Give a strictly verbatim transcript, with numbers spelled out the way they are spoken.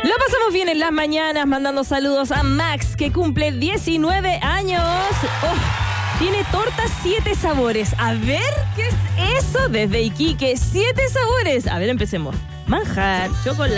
Lo pasamos bien en las mañanas, mandando saludos a Max, que cumple diecinueve años. Oh, tiene torta siete sabores. A ver, ¿qué es eso? Desde Iquique, siete sabores. A ver, empecemos. Manjar, chocolate.